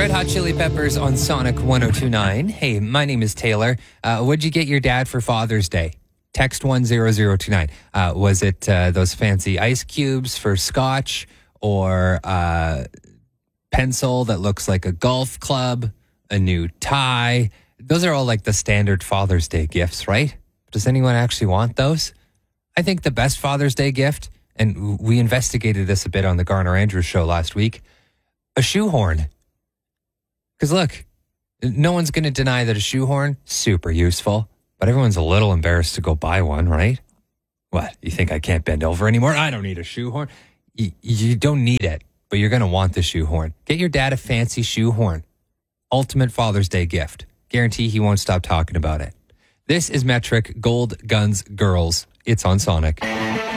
Red Hot Chili Peppers on Sonic 102.9. Hey, my name is Taylor. What'd you get your dad for Father's Day? Text 10029. Was it those fancy ice cubes for scotch, or pencil that looks like a golf club, a new tie? Those are all like the standard Father's Day gifts, right? Does anyone actually want those? I think the best Father's Day gift, and we investigated this a bit on the Garner Andrews show last week, a shoehorn. Because look, no one's going to deny that a shoehorn, super useful, but everyone's a little embarrassed to go buy one, right? What, you think I can't bend over anymore? I don't need a shoehorn. You don't need it, but you're going to want the shoehorn. Get your dad a fancy shoehorn. Ultimate Father's Day gift. Guarantee he won't stop talking about it. This is Metric Gold Guns Girls. It's on Sonic.